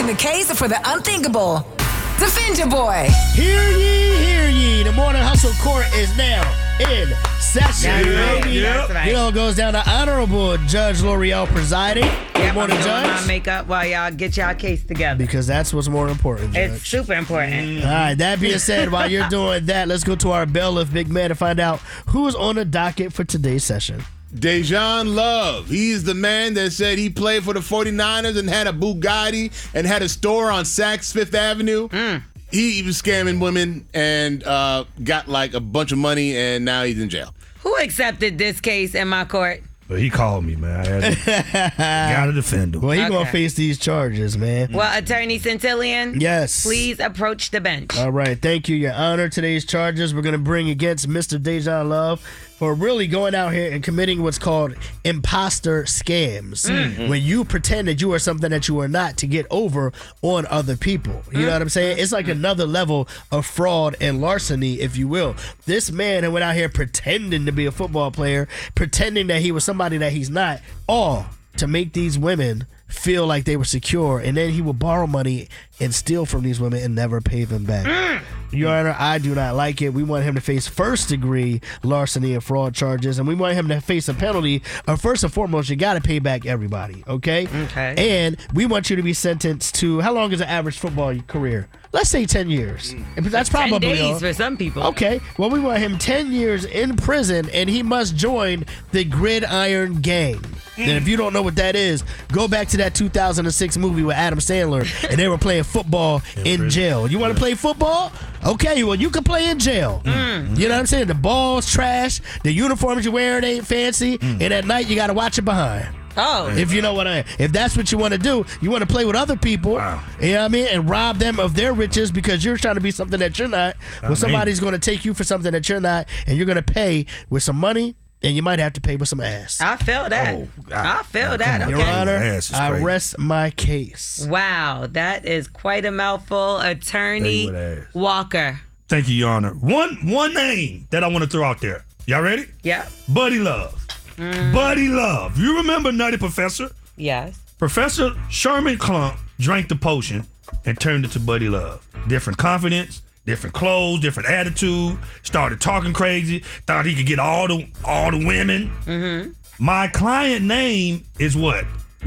the case for the unthinkable. Defend your boy. Hear ye, hear ye. The Morning Hustle Court is now in session. That's right. It all goes down to Honorable Judge L'Oreal presiding. Good morning, I'm doing Judge. my makeup while y'all get y'all case together. Because that's what's more important, Judge. It's super important. All right, that being said, while you're doing that, let's go to our bailiff, Big Man, to find out who's on the docket for today's session. Dejan Love. He's the man that said he played for the 49ers and had a Bugatti and had a store on Saks Fifth Avenue. He was scamming women and got like a bunch of money, and now he's in jail. Who accepted this case in my court? But he called me, man. I had gotta defend him. Well, he gonna Okay. face these charges, man. Well, Attorney Centillion, Yes. please approach the bench. All right, thank you, Your Honor. Today's charges we're going to bring against Mr. Dejan Love for really going out here and committing what's called imposter scams. When you pretend that you are something that you are not to get over on other people. You know what I'm saying? It's like another level of fraud and larceny, if you will. This man who went out here pretending to be a football player, pretending that he was somebody that he's not, all to make these women feel like they were secure, and then he would borrow money and steal from these women and never pay them back. Your Honor, I do not like it. We want him to face first-degree larceny and fraud charges, and we want him to face a penalty of, first and foremost, you got to pay back everybody, okay? Okay. And we want you to be sentenced to, how long is an average football career? Let's say 10 years. That's 10 probably days for some people. Okay, well, we want him 10 years in prison, and he must join the Gridiron Gang. And if you don't know what that is, go back to that 2006 movie with Adam Sandler, and they were playing football in jail. You want to play football? Okay, well, you can play in jail. You know what I'm saying? The ball's trash, the uniforms you're wearing ain't fancy, and at night you got to watch it behind. Oh. If you know what I mean. If that's what you want to do, you want to play with other people, you know what I mean, and rob them of their riches because you're trying to be something that you're not. Well, somebody's going to take you for something that you're not, and you're going to pay with some money, and you might have to pay with some ass. I feel that. I feel that. come on. Your Okay. Honor, Ass is I crazy. rest my case. Wow, that is quite a mouthful. Attorney Say what ass. Walker. Thank you, Your Honor. One name that I want to throw out there. Y'all ready? Yep. Buddy Love. Buddy Love. You remember Nutty Professor? Yes. Professor Sherman Klump drank the potion and turned it to Buddy Love. Different confidence, different clothes, different attitude. Started talking crazy. Thought he could get all the women. My client name is what?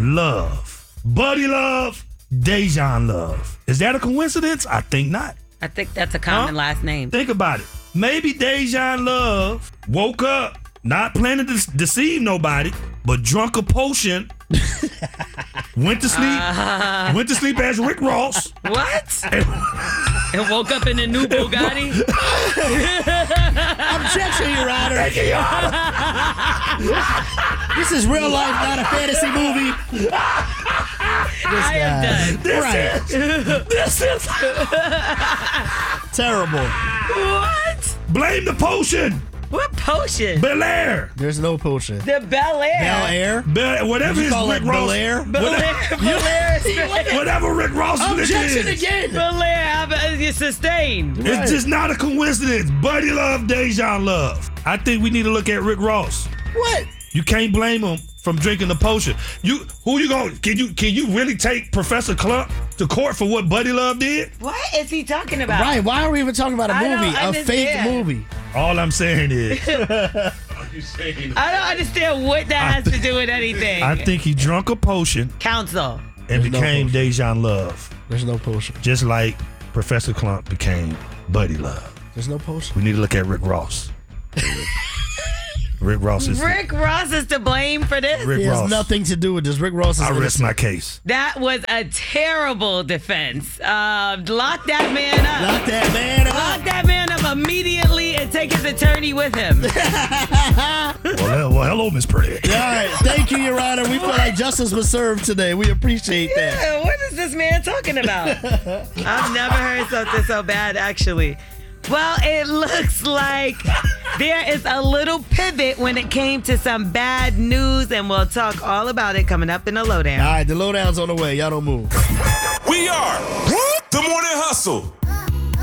Love. Buddy Love. Dejan Love. Is that a coincidence? I think not. I think that's a common last name. Think about it. Maybe Dejan Love woke up not planning to deceive nobody, but drunk a potion. Went to sleep as Rick Ross. What? And woke up in a new Bugatti? Objection, Your Honor. This is real life, not a fantasy movie. I am done. Right. This is Terrible. What? blame the potion. What potion? Bel Air. There's no potion. The Bel Air. Bel Air? Whatever Did you his call Rick it Ross. Bel Air? Bel Air is Whatever Rick Ross Objection is. again. Bel Air is sustained. Right. It's just not a coincidence. Buddy Love, Dejan Love. I think we need to look at Rick Ross. What? You can't blame him from drinking the potion. Who you going? Can you really take Professor Klump to court for what Buddy Love did? What is he talking about? Right, why are we even talking about a I don't movie? A fake understand. movie. All I'm saying is, I don't understand what that has to do with anything. I think he drunk a potion Counsel. and There's no became potion. Dejan Love, There's no potion. just like Professor Klump became Buddy Love. There's no potion. We need to look at Rick Ross. Rick Ross is Rick Ross is to blame for this? Rick He has Ross. nothing to do with this. Rick Ross is I rest innocent. my case. That was a terrible defense. Lock that man up. Lock that man up. Lock that man up immediately and take his attorney with him. Well, hello, Miss Pretty. All right, thank you, Your Honor. We feel like justice was served today. We appreciate that. Yeah, what is this man talking about? I've never heard something so bad, actually. Well, it looks like there is a little pivot when it came to some bad news, and we'll talk all about it coming up in the lowdown. All right, the lowdown's on the way. Y'all don't move. We are the Morning Hustle.